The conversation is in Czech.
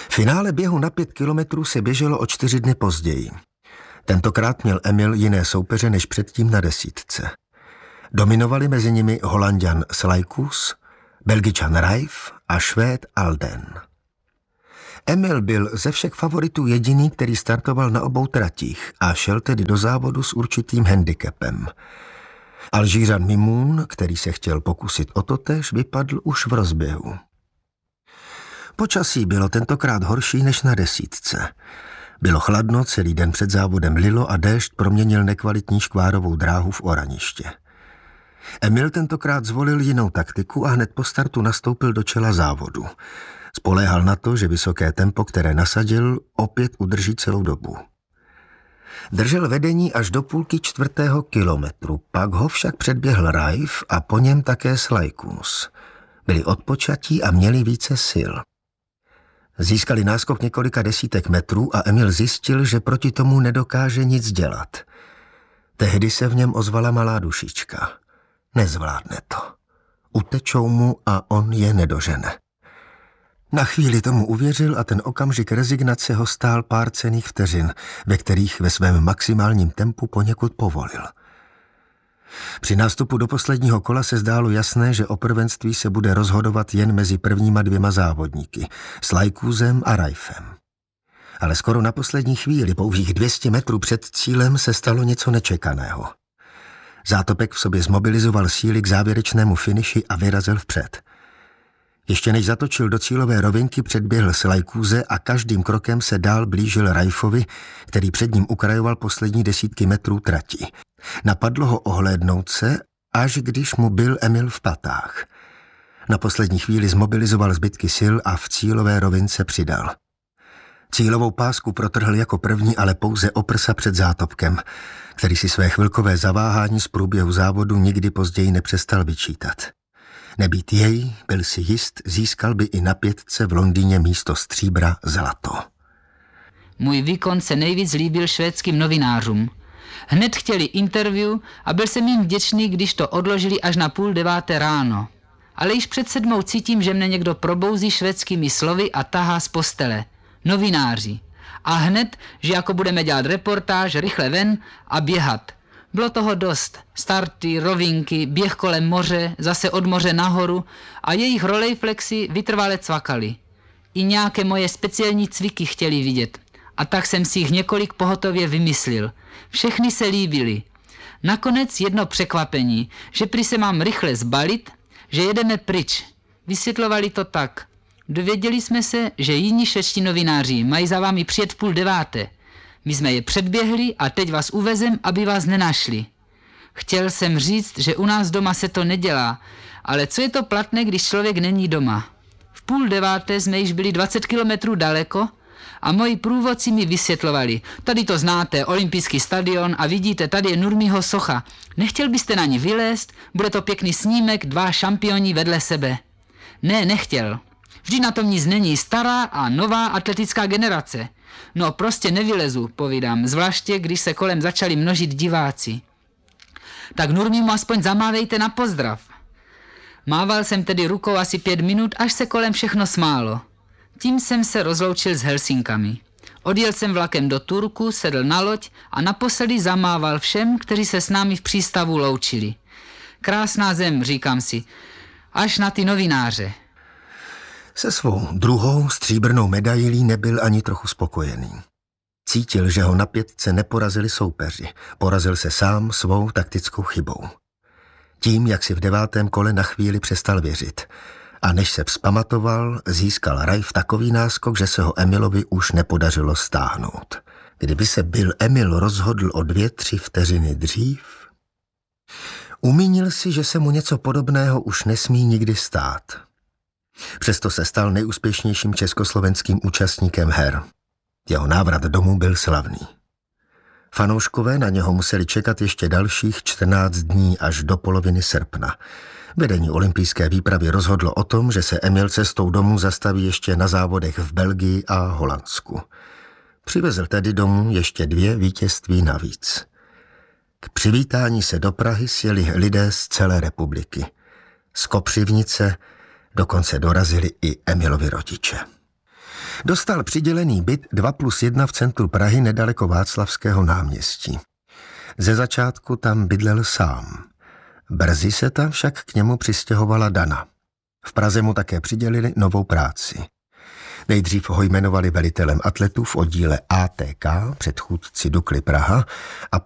Finále běhu na 5 kilometrů se běželo o 4 dny později. Tentokrát měl Emil jiné soupeře než předtím na 10. Dominovali mezi nimi Holanďan Slajkus, Belgičan Rajf a Švéd Alden. Emil byl ze všech favoritů jediný, který startoval na obou tratích a šel tedy do závodu s určitým handicapem. Alžířan Mimoun, který se chtěl pokusit o totéž, vypadl už v rozběhu. Počasí bylo tentokrát horší než na 10. Bylo chladno, celý den před závodem lilo a déšť proměnil nekvalitní škvárovou dráhu v oraniště. Emil tentokrát zvolil jinou taktiku a hned po startu nastoupil do čela závodu. Spoléhal na to, že vysoké tempo, které nasadil, opět udrží celou dobu. Držel vedení až do půlky 4. kilometru, pak ho však předběhl Rajf a po něm také Slajkus. Byli odpočatí a měli více sil. Získali náskok několika desítek metrů a Emil zjistil, že proti tomu nedokáže nic dělat. Tehdy se v něm ozvala malá dušička. Nezvládne to. Utečou mu a on je nedožene. Na chvíli tomu uvěřil a ten okamžik rezignace ho stál pár cenných vteřin, ve kterých ve svém maximálním tempu poněkud povolil. Při nástupu do posledního kola se zdálo jasné, že o prvenství se bude rozhodovat jen mezi prvníma 2 závodníky, Slajkusem a Rajfem. Ale skoro na poslední chvíli, pouhých 200 metrů před cílem, se stalo něco nečekaného. Zátopek v sobě zmobilizoval síly k závěrečnému finiši a vyrazil vpřed. Ještě než zatočil do cílové rovinky, předběhl Slajkuse a každým krokem se dál blížil Rajfovi, který před ním ukrajoval poslední desítky metrů trati. Napadlo ho ohlédnout se, až když mu byl Emil v patách. Na poslední chvíli zmobilizoval zbytky sil a v cílové rovince přidal. Cílovou pásku protrhl jako první, ale pouze o prsa před zátopkem, který si své chvilkové zaváhání z průběhu závodu nikdy později nepřestal vyčítat. Nebýt jej, byl si jist, získal by i na 5 v Londýně místo stříbra zlato. Můj výkon se nejvíc líbil švédským novinářům. Hned chtěli interview a byl jsem jim vděčný, když to odložili až na 8:30 ráno. Ale již před 7 cítím, že mne někdo probouzí švédskými slovy a tahá z postele. Novináři. A hned, že jako budeme dělat reportáž, rychle ven a běhat. Bylo toho dost. Starty, rovinky, běh kolem moře, zase od moře nahoru a jejich rolejflexy vytrvale cvakaly. I nějaké moje speciální cviky chtěli vidět. A tak jsem si jich několik pohotově vymyslil. Všechny se líbily. Nakonec jedno překvapení, že prý se mám rychle zbalit, že jedeme pryč. Vysvětlovali to tak. Dověděli jsme se, že jiní švédští novináři mají za vámi přijet v 8:30. My jsme je předběhli a teď vás uvezem, aby vás nenašli. Chtěl jsem říct, že u nás doma se to nedělá, ale co je to platné, když člověk není doma? V 8:30 jsme již byli 20 kilometrů daleko a moji průvodci mi vysvětlovali. Tady to znáte, olympijský stadion a vidíte, tady je Nurmiho socha. Nechtěl byste na ní vylézt? Bude to pěkný snímek, 2 šampioni vedle sebe. Ne, nechtěl. Vždy na tom nic není, stará a nová atletická generace. No prostě nevylezu, povídám, zvláště když se kolem začali množit diváci. Tak Nurmimu aspoň zamávejte na pozdrav. Mával jsem tedy rukou asi 5 minut, až se kolem všechno smálo. Tím jsem se rozloučil s Helsinkami. Odjel jsem vlakem do Turku, sedl na loď a naposledy zamával všem, kteří se s námi v přístavu loučili. Krásná zem, říkám si, až na ty novináře. Se svou druhou stříbrnou medailí nebyl ani trochu spokojený. Cítil, že ho na 5 neporazili soupeři. Porazil se sám svou taktickou chybou. Tím, jak si v 9. kole na chvíli přestal věřit. A než se vzpamatoval, získal Rajf takový náskok, že se ho Emilovi už nepodařilo stáhnout. Kdyby se byl Emil rozhodl o 2-3 vteřiny dřív, umínil si, že se mu něco podobného už nesmí nikdy stát. Přesto se stal nejúspěšnějším československým účastníkem her. Jeho návrat domů byl slavný. Fanouškové na něho museli čekat ještě dalších 14 dní až do poloviny srpna. Vedení olympijské výpravy rozhodlo o tom, že se Emil cestou domů zastaví ještě na závodech v Belgii a Holandsku. Přivezl tedy domů ještě 2 vítězství navíc. K přivítání se do Prahy sjeli lidé z celé republiky. Z Kopřivnice dokonce dorazili i Emilovi rodiče. Dostal přidělený byt 2+1 v centru Prahy nedaleko Václavského náměstí. Ze začátku tam bydlel sám. Brzy se tam však k němu přistěhovala Dana. V Praze mu také přidělili novou práci. Nejdřív ho jmenovali velitelem atletů v oddíle ATK, předchůdci Dukly Praha, a